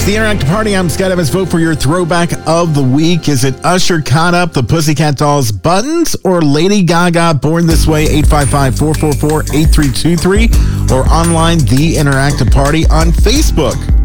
It's the Interactive Party. I'm Scott Evans. Vote for your throwback of the week. Is it Usher Caught Up, the Pussycat Dolls Buttons, or Lady Gaga Born This Way? 855-444-8323, or online, The Interactive Party on Facebook.